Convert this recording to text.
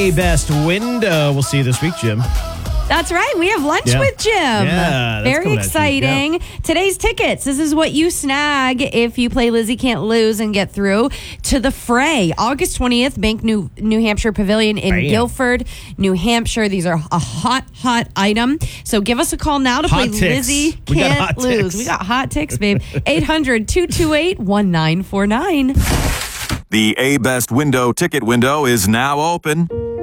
A Best Window. We'll see you this week, Jim. That's right. We have lunch with Jim. Yeah, that's very coming at you. exciting. Yeah. Today's tickets. This is what you snag if you play Lizzie Can't Lose and get through to the fray. August 20th, Bank New Hampshire Pavilion in Guilford, New Hampshire. These are a hot item. So give us a call now to play Lizzie Can't Lose. We got hot ticks, babe. 800-228-1949. The A Best Window ticket window is now open.